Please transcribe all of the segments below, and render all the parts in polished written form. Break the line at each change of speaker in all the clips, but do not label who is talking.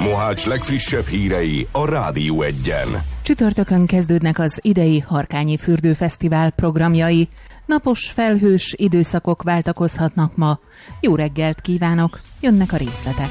Mohács legfrissebb hírei a Rádió Egyen.
Csütörtökön kezdődnek az idei Harkányi Fürdőfesztivál programjai. Napos, felhős időszakok váltakozhatnak ma. Jó reggelt kívánok, jönnek a részletek.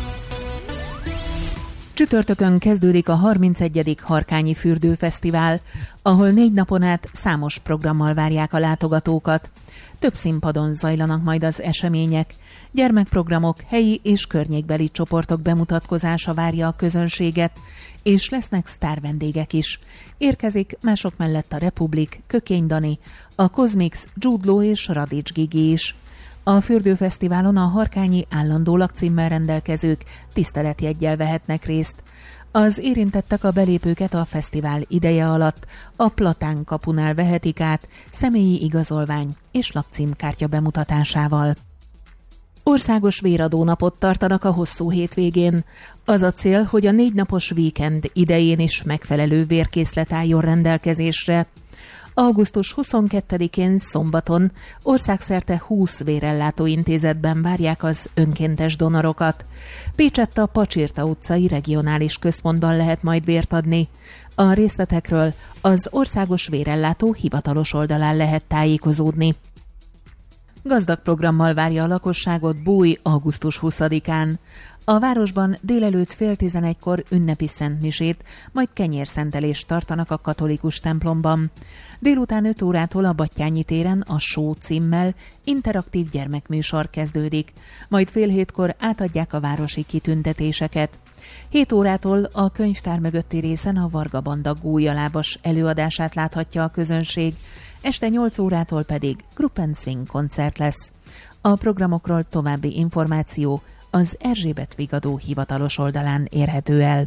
Csütörtökön kezdődik a 31. Harkányi Fürdőfesztivál, ahol 4 napon át számos programmal várják a látogatókat. Több színpadon zajlanak majd az események. Gyermekprogramok, helyi és környékbeli csoportok bemutatkozása várja a közönséget, és lesznek sztárvendégek is. Érkezik mások mellett a Republik, Kökény Dani, a Cosmix, Jude Law és Radics Gigi is. A fürdőfesztiválon a harkányi állandó lakcímmel rendelkezők tiszteletjeggyel vehetnek részt. Az érintettek a belépőket a fesztivál ideje alatt a Platán kapunál vehetik át személyi igazolvány és lakcímkártya bemutatásával. Országos véradónapot tartanak a hosszú hétvégén. Az a cél, hogy a 4 napos víkend idején is megfelelő vérkészlet álljon rendelkezésre. Augusztus 22-én szombaton országszerte 20 vérellátó intézetben várják az önkéntes donorokat. Pécsett a Pacsirta utcai regionális központban lehet majd vért adni. A részletekről az Országos Vérellátó hivatalos oldalán lehet tájékozódni. Gazdag programmal várja a lakosságot Búj augusztus 20-án. A városban délelőtt 10:30-kor ünnepi szentmisét, majd kenyérszentelést tartanak a katolikus templomban. Délután 5 órától a Battyányi téren a Show címmel interaktív gyermekműsor kezdődik, majd 6:30-kor átadják a városi kitüntetéseket. 7 órától a könyvtár mögötti részen a Varga Banda gólyalábas előadását láthatja a közönség, este 8 órától pedig Group & Swing koncert lesz. A programokról további információ az Erzsébet Vigadó hivatalos oldalán érhető el.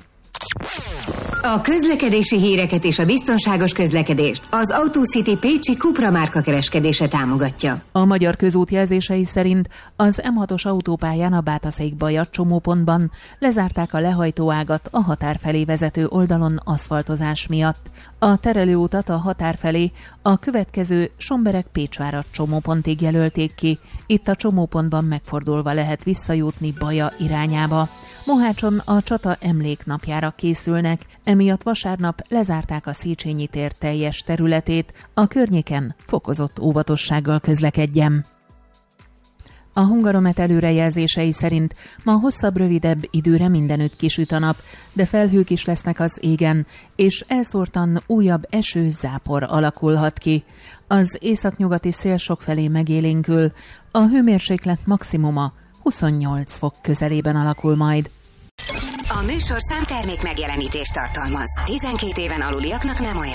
A közlekedési híreket és a biztonságos közlekedést az AutoCity pécsi Cupra márka kereskedése támogatja.
A Magyar Közút jelzései szerint az M6-os autópályán a Bátaszék-Bajat csomópontban lezárták a lehajtóágat a határ felé vezető oldalon aszfaltozás miatt. A terelőutat a határ felé a következő Sombereg-Pécsvárad csomópontig jelölték ki. Itt a csomópontban megfordulva lehet visszajutni Baja irányába. Mohácson a csata emléknapjára készülnek, emiatt vasárnap lezárták a Széchenyi tér teljes területét, a környéken fokozott óvatossággal közlekedjen. A Hungaromet előrejelzései szerint ma hosszabb, rövidebb időre mindenütt kisüt a nap, de felhők is lesznek az égen, és elszórtan újabb eső-zápor alakulhat ki. Az északnyugati szél sokfelé megélénkül, a hőmérséklet maximuma 28 fok közelében alakul majd.
A műsorszám termék megjelenítést tartalmaz. 12 éven aluliaknak nem ajánlott.